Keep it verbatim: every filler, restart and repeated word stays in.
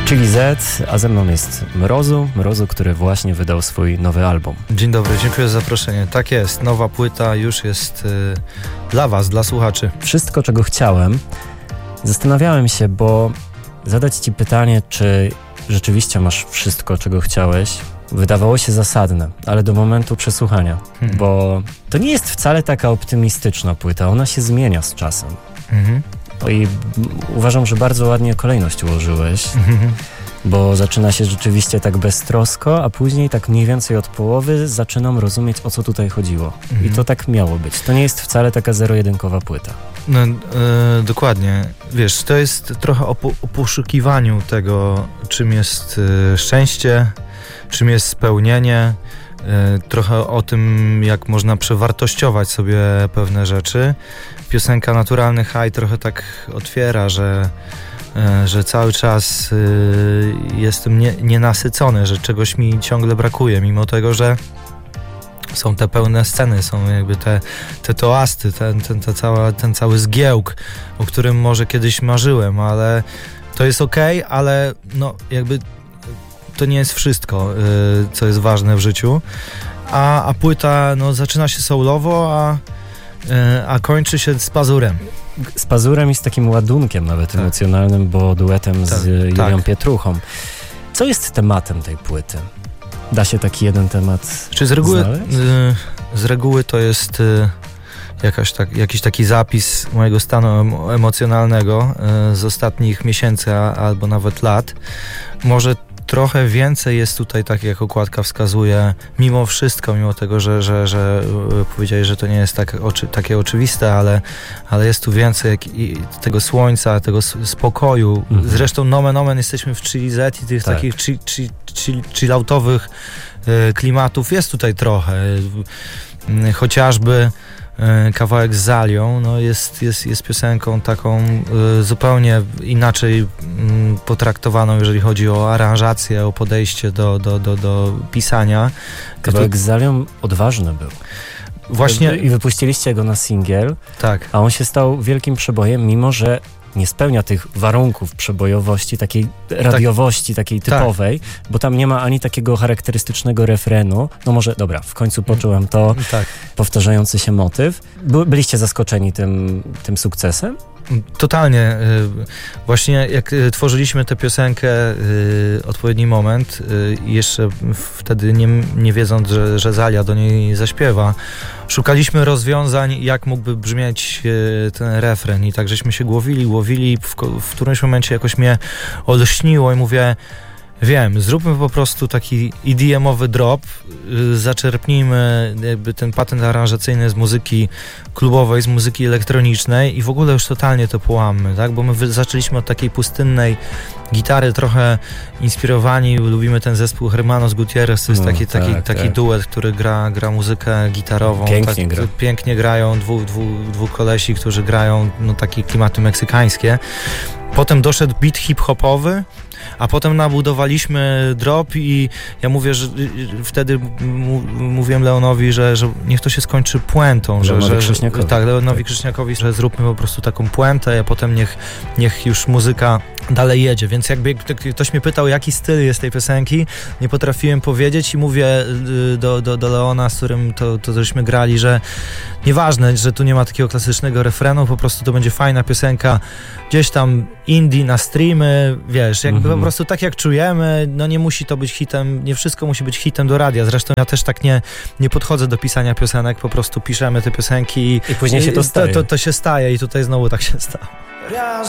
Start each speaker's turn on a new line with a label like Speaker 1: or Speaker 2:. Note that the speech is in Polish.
Speaker 1: Chili Z, a ze mną jest Mrozu, Mrozu, który właśnie wydał swój nowy album.
Speaker 2: Dzień dobry, dziękuję za zaproszenie. Tak jest, nowa płyta już jest y, dla was, dla słuchaczy.
Speaker 1: Wszystko, czego chciałem. Zastanawiałem się, bo zadać ci pytanie, czy rzeczywiście masz wszystko, czego chciałeś, wydawało się zasadne, ale do momentu przesłuchania, hmm. bo to nie jest wcale taka optymistyczna płyta, ona się zmienia z czasem. Mhm. I uważam, że bardzo ładnie kolejność ułożyłeś, mm-hmm. bo zaczyna się rzeczywiście tak beztrosko, a później tak mniej więcej od połowy zaczynam rozumieć, o co tutaj chodziło. Mm-hmm. I to tak miało być. To nie jest wcale taka zero-jedynkowa płyta.
Speaker 2: No, e, dokładnie. Wiesz, to jest trochę o, po, o poszukiwaniu tego, czym jest e, szczęście, czym jest spełnienie, e, trochę o tym, jak można przewartościować sobie pewne rzeczy. Piosenka Naturalny High trochę tak otwiera, że, że cały czas jestem nie, nienasycony, że czegoś mi ciągle brakuje, mimo tego, że są te pełne sceny, są jakby te, te toasty, ten, ten, ta cała, ten cały zgiełk, o którym może kiedyś marzyłem, ale to jest okej, okay, ale no jakby to nie jest wszystko, co jest ważne w życiu, a, a płyta no, zaczyna się soulowo, a a kończy się z pazurem.
Speaker 1: Z pazurem i z takim ładunkiem nawet tak. emocjonalnym, bo duetem tak, z Julią tak. Pietruchą. Co jest tematem tej płyty? Da się taki jeden temat
Speaker 2: Czy z reguły,
Speaker 1: znaleźć?
Speaker 2: Z reguły to jest jakaś tak, jakiś taki zapis mojego stanu emocjonalnego z ostatnich miesięcy albo nawet lat. Może trochę więcej jest tutaj, tak jak okładka wskazuje, mimo wszystko, mimo tego, że, że, że powiedziałeś, że to nie jest tak oczy, takie oczywiste, ale, ale jest tu więcej jak, i tego słońca, tego spokoju. Mhm. Zresztą nomen omen jesteśmy w Chili Z i tych tak. takich chi, chi, chi, chilloutowych y, klimatów jest tutaj trochę. Y, chociażby kawałek z Zalią no jest, jest, jest piosenką taką y, zupełnie inaczej y, potraktowaną, jeżeli chodzi o aranżację, o podejście do, do, do, do pisania.
Speaker 1: Kawałek z Zalią odważny był.
Speaker 2: Właśnie.
Speaker 1: I wypuściliście go na singiel,
Speaker 2: tak.
Speaker 1: a on się stał wielkim przebojem, mimo że nie spełnia tych warunków przebojowości, takiej radiowości, tak. takiej typowej, tak. bo tam nie ma ani takiego charakterystycznego refrenu. No może, dobra, w końcu poczułem to, tak. powtarzający się motyw. By, byliście zaskoczeni tym, tym sukcesem?
Speaker 2: Totalnie. Właśnie jak tworzyliśmy tę piosenkę Odpowiedni Moment i jeszcze wtedy nie, nie wiedząc, że, że Zalia do niej zaśpiewa, szukaliśmy rozwiązań, jak mógłby brzmieć ten refren i tak żeśmy się głowili, głowili, w, w którymś momencie jakoś mnie olśniło i mówię, wiem, zróbmy po prostu taki E D M-owy drop, zaczerpnijmy jakby ten patent aranżacyjny z muzyki klubowej, z muzyki elektronicznej i w ogóle już totalnie to połammy, tak? Bo my zaczęliśmy od takiej pustynnej gitary, trochę inspirowani, lubimy ten zespół Hermanos Gutierrez, to jest no, taki, tak, taki, taki tak. duet, który gra, gra muzykę gitarową.
Speaker 1: Pięknie
Speaker 2: tak,
Speaker 1: gra.
Speaker 2: Pięknie grają, dwóch, dwóch, dwóch kolesi, którzy grają no, takie klimaty meksykańskie. Potem doszedł beat hip-hopowy, a potem nabudowaliśmy drop i ja mówię, że wtedy mu, mówiłem Leonowi, że, że niech to się skończy puentą, że, że, że tak, Leonowi Krzyżniakowi, że zróbmy po prostu taką puentę, a potem niech, niech już muzyka dalej jedzie, więc jakby ktoś mnie pytał, jaki styl jest tej piosenki, nie potrafiłem powiedzieć i mówię do, do, do Leona, z którym to, to żeśmy grali, że nieważne, że tu nie ma takiego klasycznego refrenu, po prostu to będzie fajna piosenka, gdzieś tam indie na streamy, wiesz, jakby mm-hmm. po prostu tak jak czujemy, no nie musi to być hitem, nie wszystko musi być hitem do radia, zresztą ja też tak nie, nie podchodzę do pisania piosenek, po prostu piszemy te piosenki
Speaker 1: i później się to staje.
Speaker 2: To, to, to się staje i tutaj znowu tak się stało.
Speaker 3: Raz